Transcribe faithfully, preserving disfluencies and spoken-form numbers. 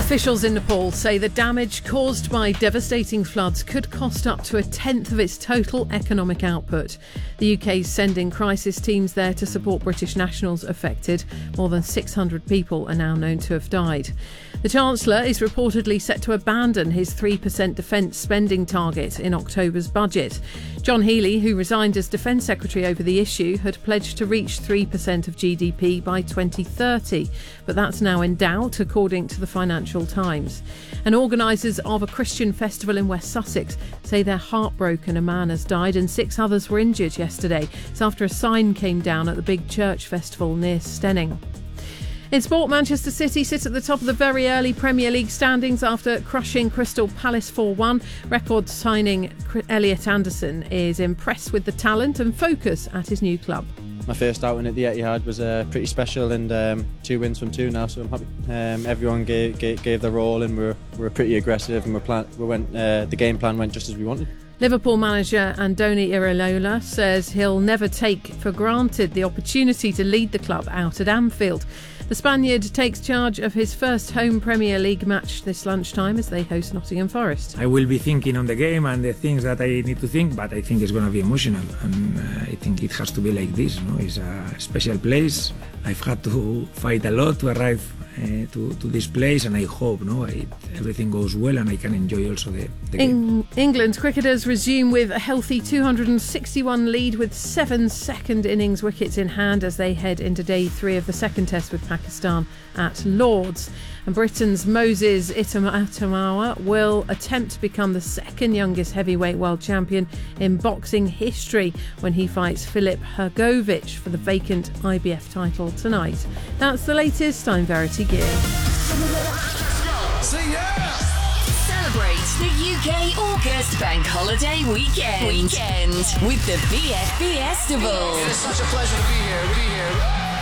Officials in Nepal say the damage caused by devastating floods could cost up to a tenth of its total economic output. The U K is sending crisis teams there to support British nationals affected. More than six hundred people are now known to have died. The Chancellor is reportedly set to abandon his three percent defence spending target in October's budget. John Healey, who resigned as Defence Secretary over the issue, had pledged to reach three percent of G D P by twenty thirty, but that's now in doubt, according to the Financial Times. And organisers of a Christian festival in West Sussex say they're heartbroken a man has died and six others were injured yesterday. It's after a sign came down at the big church festival near Stenning. In sport, Manchester City sit at the top of the very early Premier League standings after crushing Crystal Palace four one. Record signing Elliot Anderson is impressed with the talent and focus at his new club. My first outing at the Etihad was uh, pretty special, and um, two wins from two now, so I'm happy. Um, everyone gave, gave, gave their all, and we were, we were pretty aggressive, and we, plan, we went. Uh, the game plan went just as we wanted. Liverpool manager Andoni Iraola says he'll never take for granted the opportunity to lead the club out at Anfield. The Spaniard takes charge of his first home Premier League match this lunchtime as they host Nottingham Forest. I will be thinking on the game and the things that I need to think, but I think it's going to be emotional, and uh, I think it has to be like this. You know, it's a special place. I've had to fight a lot to arrive uh, to, to this place, and I hope no, I, everything goes well and I can enjoy also the, the game. In England, cricketers resume with a healthy two hundred sixty-one lead with seven second innings wickets in hand as they head into day three of the second test with Pakistan at Lords. And Britain's Moses Itamawa will attempt to become the second youngest heavyweight world champion in boxing history when he fights Filip Hrgovic for the vacant I B F title tonight. That's the latest. I'm Verity Gear. See ya! Celebrate the U K August Bank Holiday Weekend, weekend with the B F B Festival. It is such a pleasure to be here. To be here.